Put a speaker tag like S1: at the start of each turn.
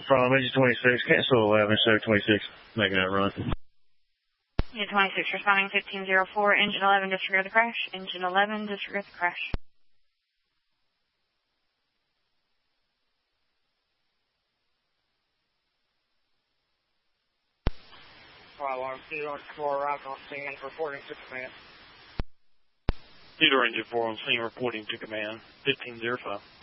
S1: from engine 26, cancel 11, show 26, making that run.
S2: Engine 26 responding 1504, engine 11 disregard the crash, engine 11 disregard the crash.
S3: Alarm, Theodore Engine 4 arrived on scene and reporting to command.
S1: Theodore Engine 4 on scene reporting to command, 1505.